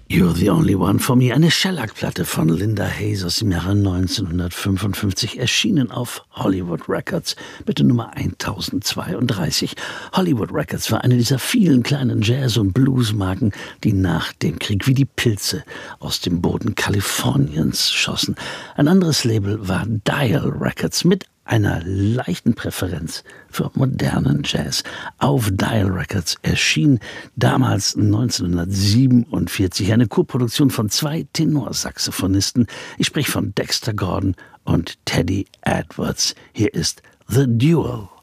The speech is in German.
You're the Only One for Me, eine Shellac-Platte von Linda Hayes aus dem Jahre 1955, erschienen auf Hollywood Records, bitte Nummer 1032. Hollywood Records war eine dieser vielen kleinen Jazz- und Bluesmarken, die nach dem Krieg wie die Pilze aus dem Boden Kaliforniens schossen. Ein anderes Label war Dial Records mit einer leichten Präferenz für modernen Jazz. Auf Dial Records erschien damals 1947 eine Koproduktion von 2 Tenorsaxophonisten. Ich spreche von Dexter Gordon und Teddy Edwards. Hier ist The Duel.